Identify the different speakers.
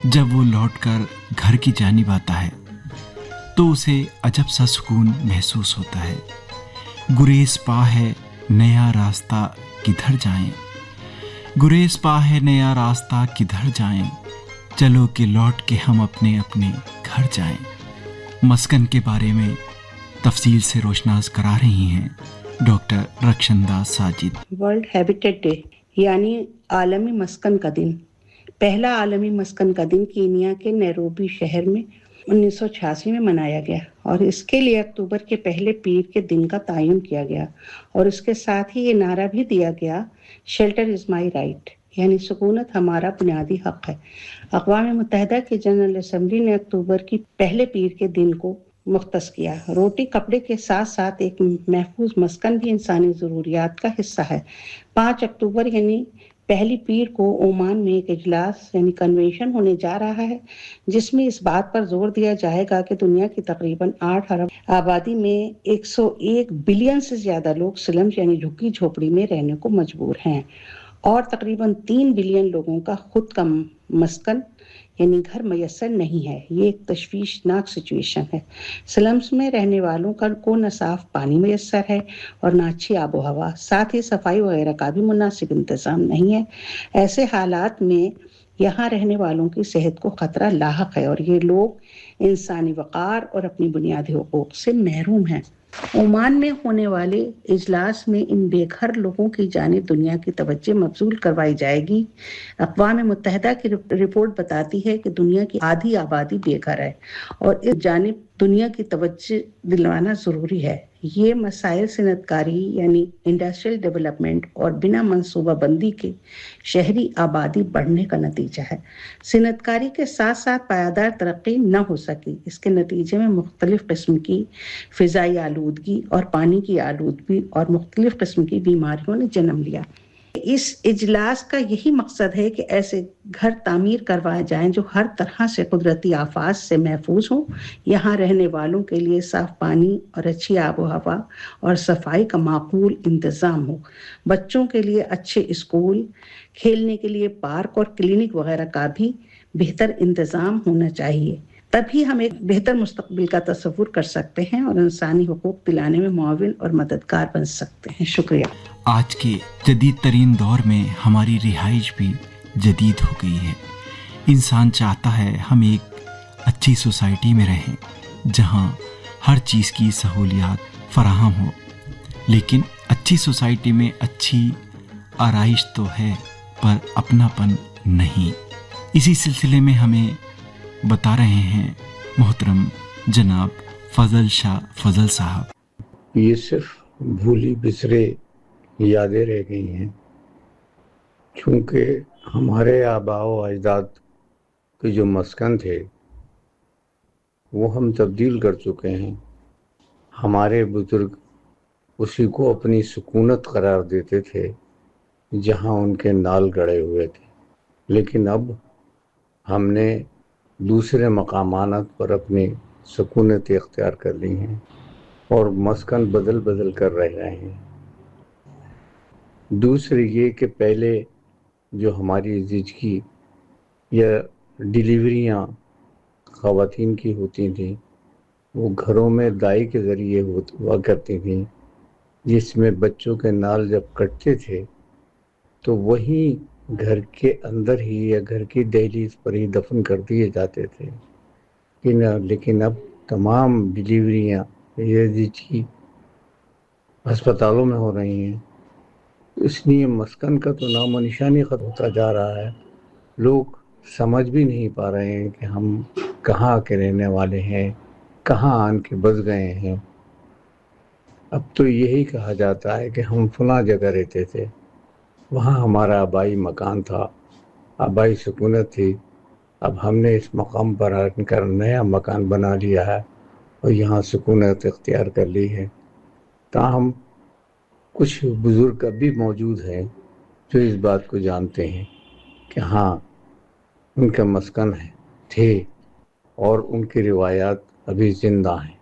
Speaker 1: جب وہ لوٹ کر گھر کی جانب آتا ہے تو اسے عجب سا سکون محسوس ہوتا ہے۔ گریز پا ہے نیا راستہ کدھر جائیں، گریز پا ہے نیا راستہ کدھر جائیں، چلو کہ لوٹ کے ہم اپنے اپنے گھر جائیں۔ مسکن کے بارے میں تفصیل سے روشناس کرا رہی ہیں doctor رکشندہ Sajid.
Speaker 2: World habitat day یعنی عالمی مسکن کا دن، پہلا عالمی مسکن کا دن کینیا کے نیروبی شہر میں 1986 میں منایا گیا، اور اس کے لیے اکتوبر کے پہلے پیر کے دن کا تعین کیا گیا، اور اس کے ساتھ ہی یہ نعرہ بھی دیا گیا، شیلٹر از مائی رائٹ، یعنی سکونت ہمارا بنیادی حق ہے۔ اقوام متحدہ کی جنرل اسمبلی نے اکتوبر کی پہلے پیر کے دن کو مختص کیا۔ روٹی کپڑے کے ساتھ ساتھ ایک محفوظ مسکن بھی انسانی ضروریات کا حصہ ہے۔ 5 اکتوبر یعنی پہلی پیر کو عمان میں ایک اجلاس یعنی کنونشن ہونے جا رہا ہے، جس میں اس بات پر زور دیا جائے گا کہ دنیا کی تقریباً 8 ارب آبادی میں 101 بلین سے زیادہ لوگ سلمز یعنی جھگی جھوپڑی میں رہنے کو مجبور ہیں، اور تقریباً 3 بلین لوگوں کا خود کا مسکن یعنی گھر میسر نہیں ہے۔ یہ ایک تشویشناک سچویشن ہے۔ سلمز میں رہنے والوں کو نہ صاف پانی میسر ہے اور نہ اچھی آب و ہوا، ساتھ ہی صفائی وغیرہ کا بھی مناسب انتظام نہیں ہے۔ ایسے حالات میں یہاں رہنے والوں کی صحت کو خطرہ لاحق ہے، اور یہ لوگ انسانی وقار اور اپنی بنیادی حقوق سے محروم ہیں۔ عمان میں ہونے والے اجلاس میں ان بے گھر لوگوں کی جانب دنیا کی توجہ مبذول کروائی جائے گی۔ اقوام متحدہ کی رپورٹ بتاتی ہے کہ دنیا کی آدھی آبادی بے گھر ہے، اور اس جانب دنیا کی توجہ دلوانا ضروری ہے۔ یہ مسائل صنعت کاری یعنی انڈسٹریل ڈیولپمنٹ اور بنا منصوبہ بندی کے شہری آبادی بڑھنے کا نتیجہ ہے۔ صنعت کاری کے ساتھ ساتھ پائیدار ترقی نہ ہو سکی۔ اس کے نتیجے میں مختلف قسم کی فضائی آلودگی اور پانی کی آلودگی اور مختلف قسم کی بیماریوں نے جنم لیا۔ اس اجلاس کا یہی مقصد ہے کہ ایسے گھر تعمیر کروائے جائیں جو ہر طرح سے قدرتی آفات سے محفوظ ہوں، یہاں رہنے والوں کے لیے صاف پانی اور اچھی آب و ہوا اور صفائی کا معقول انتظام ہو، بچوں کے لیے اچھے اسکول، کھیلنے کے لیے پارک اور کلینک وغیرہ کا بھی بہتر انتظام ہونا چاہیے۔ تبھی ہم ایک بہتر مستقبل کا تصور کر سکتے ہیں اور انسانی حقوق دلانے میں معاون اور مددگار بن سکتے ہیں۔ شکریہ۔
Speaker 1: آج کے جدید ترین دور میں ہماری رہائش بھی جدید ہو گئی ہے۔ انسان چاہتا ہے ہم ایک اچھی سوسائٹی میں رہیں جہاں ہر چیز کی سہولیات فراہم ہو، لیکن اچھی سوسائٹی میں اچھی آرائش تو ہے پر اپناپن نہیں۔ اسی سلسلے میں ہمیں بتا رہے ہیں محترم جناب فضل شاہ فضل صاحب۔
Speaker 3: یہ صرف بھولی بسرے یادیں رہ گئی ہیں، چونکہ ہمارے آباء و اجداد کے جو مسکن تھے وہ ہم تبدیل کر چکے ہیں۔ ہمارے بزرگ اسی کو اپنی سکونت قرار دیتے تھے جہاں ان کے نال گڑے ہوئے تھے، لیکن اب ہم نے دوسرے مقامات پر اپنی سکونت اختیار کر لی ہیں اور مسکن بدل بدل کر رہ رہے ہیں۔ دوسری یہ کہ پہلے جو ہماری زچگی یا ڈیلیوریاں خواتین کی ہوتی تھیں وہ گھروں میں دائی کے ذریعے ہوا کرتی تھیں، جس میں بچوں کے نال جب کٹتے تھے تو وہی گھر کے اندر ہی یا گھر کی دہلیز پر ہی دفن کر دیے جاتے تھے۔ لیکن اب تمام ڈیلیوریاں یا زچگی ہسپتالوں میں ہو رہی ہیں، اس لیے مسکن کا تو نام و نشانی ختم ہوتا جا رہا ہے۔ لوگ سمجھ بھی نہیں پا رہے ہیں کہ ہم کہاں کے رہنے والے ہیں، کہاں آن کے بس گئے ہیں۔ اب تو یہی کہا جاتا ہے کہ ہم فلاں جگہ رہتے تھے، وہاں ہمارا آبائی مکان تھا، آبائی سکونت تھی، اب ہم نے اس مقام پر آ کر نیا مکان بنا لیا ہے اور یہاں سکونت اختیار کر لی ہے۔ تاہم کچھ بزرگ اب بھی موجود ہیں جو اس بات کو جانتے ہیں کہ ہاں ان کا مسکن تھے اور ان کی روایات ابھی زندہ ہیں۔